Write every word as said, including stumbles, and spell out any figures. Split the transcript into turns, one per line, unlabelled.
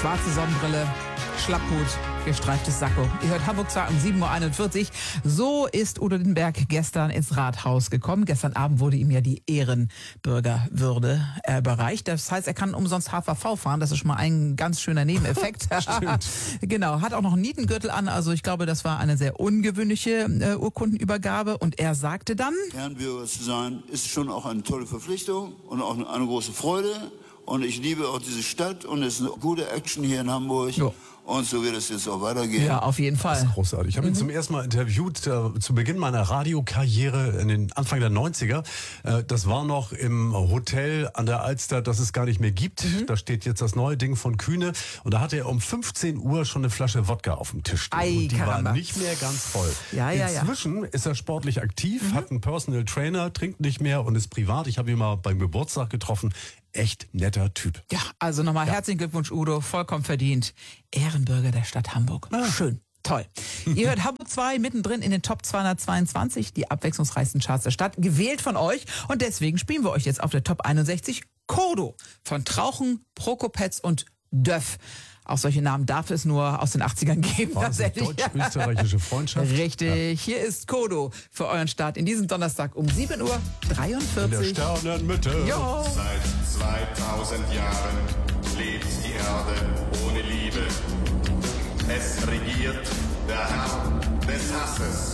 schwarze Sonnenbrille, Schlapphut, gestreiftes Sakko. Ihr hört Hamburg zwei um sieben Uhr einundvierzig. So ist Udo Lindenberg gestern ins Rathaus gekommen. Gestern Abend wurde ihm ja die Ehrenbürgerwürde überreicht. Das heißt, er kann umsonst H V V fahren. Das ist schon mal ein ganz schöner Nebeneffekt.
Stimmt.
Genau, hat auch noch einen Nietengürtel an. Also ich glaube, das war eine sehr ungewöhnliche äh, Urkundenübergabe. Und er sagte dann:
Ehrenbürger zu sein, ist schon auch eine tolle Verpflichtung und auch eine, eine große Freude. Und ich liebe auch diese Stadt und es ist eine gute Action hier in Hamburg.
Jo.
Und so wird es jetzt auch weitergehen.
Ja, auf jeden Fall.
Das ist großartig. Ich habe ihn
Mhm.
zum ersten Mal interviewt äh, zu Beginn meiner Radiokarriere in den Anfang der neunziger. Äh, das war noch im Hotel an der Alster, das es gar nicht mehr gibt. Mhm. Da steht jetzt das neue Ding von Kühne. Und da hatte er um fünfzehn Uhr schon eine Flasche Wodka auf dem Tisch stehen.
Ei,
und die
Karamba.
war nicht mehr ganz voll.
Ja, ja, ja.
Inzwischen ist er sportlich aktiv,
Mhm.
hat einen Personal Trainer, trinkt nicht mehr und ist privat. Ich habe ihn mal beim Geburtstag getroffen. Echt netter Typ.
Ja, also nochmal
Ja.
herzlichen Glückwunsch, Udo. Vollkommen verdient. Ehrenbürger der Stadt Hamburg.
Ah.
Schön. Toll. Ihr hört Hamburg zwei mittendrin in den Top zweihundertzweiundzwanzig, die abwechslungsreichsten Charts der Stadt, gewählt von euch. Und deswegen spielen wir euch jetzt auf der Top einundsechzig Kodo von Trauchen, Prokopetz und Döff. Auch solche Namen darf es nur aus den achtzigern geben.
Wahnsinn,
tatsächlich.
deutsch-österreichische Freundschaft.
Richtig. Hier ist Kodo für euren Start in diesem Donnerstag um sieben Uhr
In der
dreiundvierzig.
Sternenmitte.
Jo.
Seit zweitausend Jahren lebt die Erde ohne Liebe. Es regiert der Herr des Hasses.